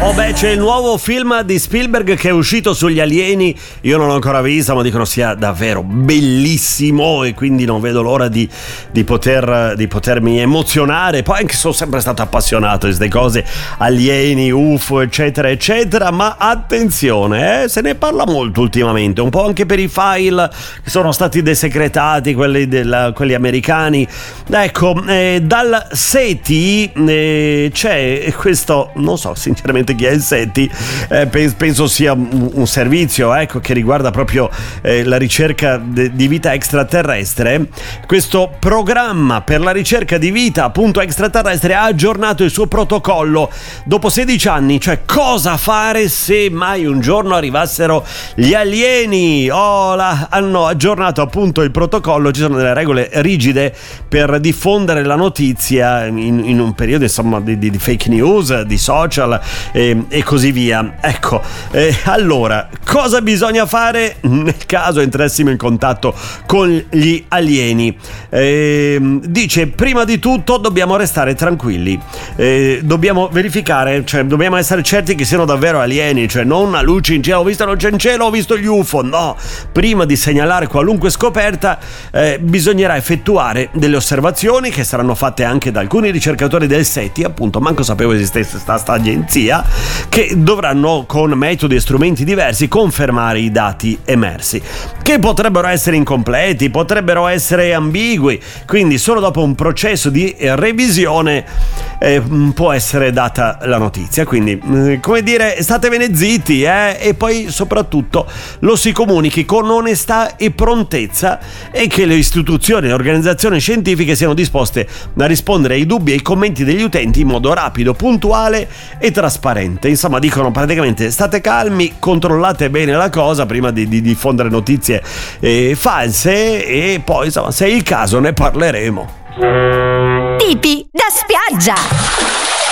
Oh beh, c'è il nuovo film di Spielberg che è uscito sugli alieni. Io non l'ho ancora visto, ma dicono sia davvero bellissimo e quindi non vedo l'ora di potermi emozionare. Poi anche sono sempre stato appassionato di queste cose, alieni, UFO, eccetera eccetera. Ma attenzione, se ne parla molto ultimamente, un po' anche per i file che sono stati desecretati, quelli americani. Ecco, dal SETI c'è questo, non so sinceramente chi è il SETI, penso sia un servizio, ecco, che riguarda proprio la ricerca di vita extraterrestre. Questo programma per la ricerca di vita appunto extraterrestre ha aggiornato il suo protocollo dopo 16 anni, cioè cosa fare se mai un giorno arrivassero gli alieni. Hanno aggiornato appunto il protocollo, ci sono delle regole rigide per diffondere la notizia in un periodo insomma di fake news, di social e così via. Ecco, allora cosa bisogna fare nel caso entrassimo in contatto con gli alieni? Dice, prima di tutto dobbiamo restare tranquilli, dobbiamo verificare, cioè dobbiamo essere certi che siano davvero alieni, cioè non una luce in cielo, ho visto la luce in cielo, ho visto gli UFO. No, prima di segnalare qualunque scoperta bisognerà effettuare delle osservazioni che saranno fatte anche da alcuni ricercatori del SETI, appunto, manco sapevo esistesse questa agenzia, che dovranno con metodi e strumenti diversi confermare i dati emersi, che potrebbero essere incompleti, potrebbero essere ambigui, quindi solo dopo un processo di revisione può essere data la notizia. Quindi come dire, statevene zitti e poi soprattutto lo si comunichi con onestà e prontezza, e che le istituzioni e le organizzazioni scientifiche siano disposte a rispondere ai dubbi e ai commenti degli utenti in modo rapido, puntuale e trasparente. Insomma, dicono praticamente state calmi, controllate bene la cosa prima di diffondere notizie false, e poi insomma, se è il caso ne parleremo. Tipi da spiaggia.